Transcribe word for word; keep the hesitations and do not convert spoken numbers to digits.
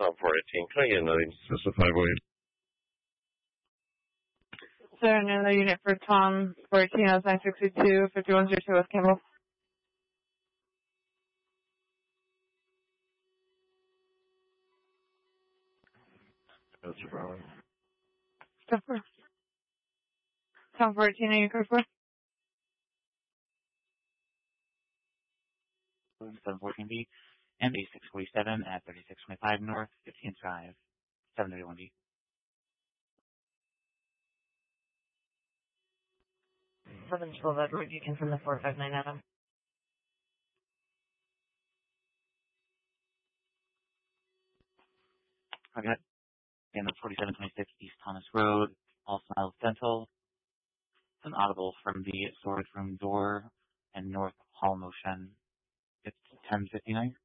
Tom four eighteen. Can I get another specify void? Sir, another unit for Tom four eighteen, that was nine sixty-two, fifty-one zero two West Campbell. That's your problem. Step four. Tom four eighteen, are you code for? seven fourteen B, M A six forty-seven at thirty-six twenty-five North, fifteen Drive, seven thirty-one B. seven twelve Edward, you can from the four five nine Adam. Okay. And the forty-seven twenty-six East Thomas Road, All Smiles Dental. It's an audible from the storage room door and north hall motion. It's ten fifty-nine.